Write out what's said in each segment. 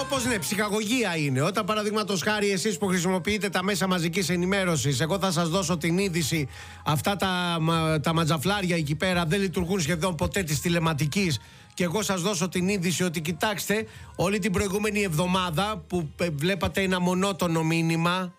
όπως ναι, ψυχαγωγία είναι. Όταν παραδείγματος χάρη εσείς που χρησιμοποιείτε τα μέσα μαζικής ενημέρωσης, εγώ θα σας δώσω την είδηση, αυτά τα ματζαφλάρια εκεί πέρα δεν λειτουργούν σχεδόν ποτέ της τηλεματικής, και εγώ σας δώσω την είδηση ότι κοιτάξτε, όλη την προηγούμενη εβδομάδα που βλέπατε ένα μονότονο μήνυμα,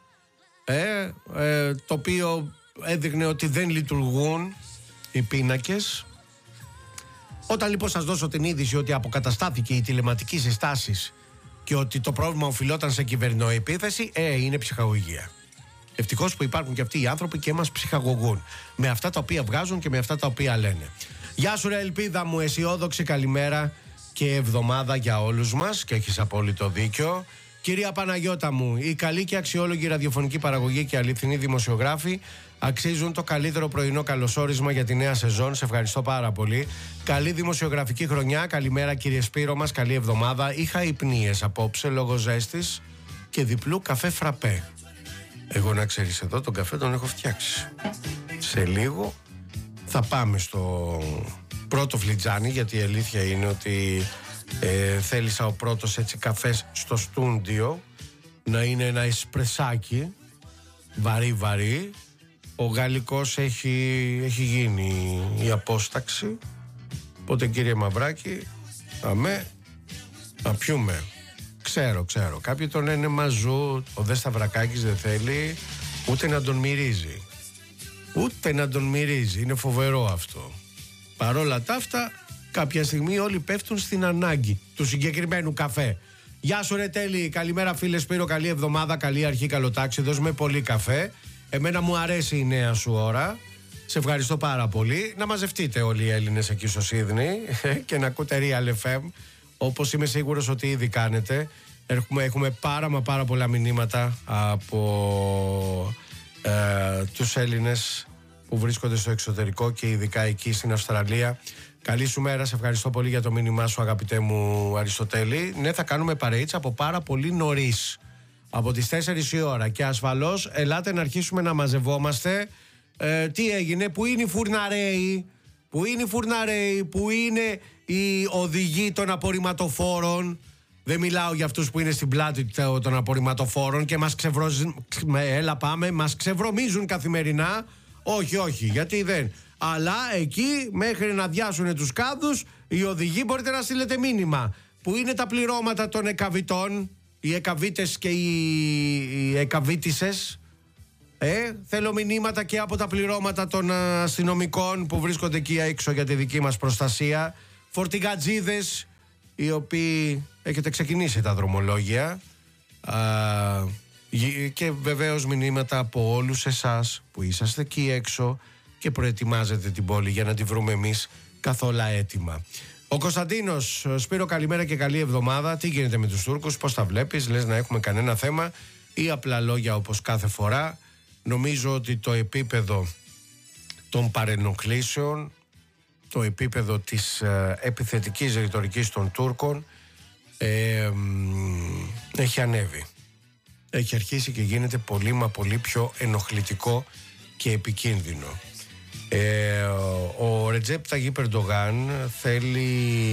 το οποίο έδειχνε ότι δεν λειτουργούν οι πίνακες. Όταν λοιπόν σας δώσω την είδηση ότι αποκαταστάθηκε η τηλεματική συστάσεις και ότι το πρόβλημα οφειλόταν σε κυβερνοεπίθεση, είναι ψυχαγωγία. Ευτυχώς που υπάρχουν και αυτοί οι άνθρωποι και μας ψυχαγωγούν με αυτά τα οποία βγάζουν και με αυτά τα οποία λένε. Γεια σου ρε ελπίδα μου, αισιόδοξη καλημέρα και εβδομάδα για όλους μας, και έχεις απόλυτο δίκιο. Κυρία Παναγιώτα μου, η καλή και αξιόλογη ραδιοφωνική παραγωγή και αληθινοί δημοσιογράφοι αξίζουν το καλύτερο πρωινό καλωσόρισμα για τη νέα σεζόν. Σε ευχαριστώ πάρα πολύ. Καλή δημοσιογραφική χρονιά. Καλημέρα κύριε Σπύρο μας, καλή εβδομάδα. Είχα υπνίες απόψε λόγω ζέστης και διπλού καφέ φραπέ. Εγώ να ξέρεις, εδώ τον καφέ τον έχω φτιάξει. Σε λίγο θα πάμε στο πρώτο φλιτζάνι, γιατί η αλήθεια είναι ότι θέλησα ο πρώτος έτσι καφές στο στούντιο να είναι ένα εσπρεσάκι βαρύ. Ο γαλλικός έχει γίνει η απόσταξη. Οπότε κύριε Μαυράκη, να πιούμε. Ξέρω, κάποιοι τον λένε μαζούτ. Ο Δε Σταυρακάκης δεν θέλει ούτε να τον μυρίζει. Είναι φοβερό αυτό. Παρόλα τα αυτά, κάποια στιγμή όλοι πέφτουν στην ανάγκη του συγκεκριμένου καφέ. Γεια σου ρε Τέλη, καλημέρα φίλε Σπύρο, καλή εβδομάδα, καλή αρχή, καλό τάξη. Δώσ' με πολύ καφέ. Εμένα μου αρέσει η νέα σου ώρα. Σε ευχαριστώ πάρα πολύ. Να μαζευτείτε όλοι οι Έλληνες εκεί στο Σίδνεϊ και να ακούτε Real FM, όπως είμαι σίγουρος ότι ήδη κάνετε. Έχουμε πάρα πολλά μηνύματα από τους Έλληνες που βρίσκονται στο εξωτερικό και ειδικά εκεί στην Αυστραλία. Καλή σου μέρα, σε ευχαριστώ πολύ για το μήνυμά σου αγαπητέ μου Αριστοτέλη. Ναι, θα κάνουμε παρείτσα από πάρα πολύ νωρίς, από τις 4 η ώρα, και ασφαλώς ελάτε να αρχίσουμε να μαζευόμαστε. Τι έγινε, που είναι οι φουρναρέοι, που είναι οι οδηγοί των απορριμματοφόρων. Δεν μιλάω για αυτούς που είναι στην πλάτη των απορριμματοφόρων και μας ξεβρωμίζουν καθημερινά. Όχι, γιατί δεν. Αλλά εκεί μέχρι να διάσουν τους κάδους, οι οδηγοί μπορείτε να στείλετε μήνυμα. Που είναι τα πληρώματα των εκαβητών, οι εκαβίτες και οι εκαβίτισσες. Θέλω μηνύματα και από τα πληρώματα των αστυνομικών που βρίσκονται εκεί έξω για τη δική μας προστασία. Φορτηγατζίδες, οι οποίοι έχετε ξεκινήσει τα δρομολόγια. Και βεβαίως μηνύματα από όλους εσάς που είσαστε εκεί έξω και προετοιμάζετε την πόλη για να τη βρούμε εμείς καθόλου έτοιμα. Ο Κωνσταντίνος, Σπύρο καλημέρα και καλή εβδομάδα. Τι γίνεται με τους Τούρκους, πώς τα βλέπεις, λες να έχουμε κανένα θέμα ή απλά λόγια όπως κάθε φορά? Νομίζω ότι το επίπεδο των παρενοχλήσεων, το επίπεδο της επιθετικής ρητορικής των Τούρκων έχει ανέβει. Έχει αρχίσει και γίνεται πολύ πιο ενοχλητικό και επικίνδυνο. Ο Ρετζέπ Ταγίπ Ερντογάν θέλει